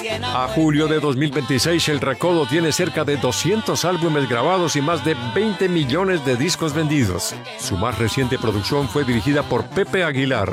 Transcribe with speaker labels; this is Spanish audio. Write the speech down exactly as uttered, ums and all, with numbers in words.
Speaker 1: A julio de dos mil veintiséis, El Recodo tiene cerca de doscientos álbumes grabados y más de veinte millones de discos vendidos. Su más reciente producción fue dirigida por Pepe Aguilar.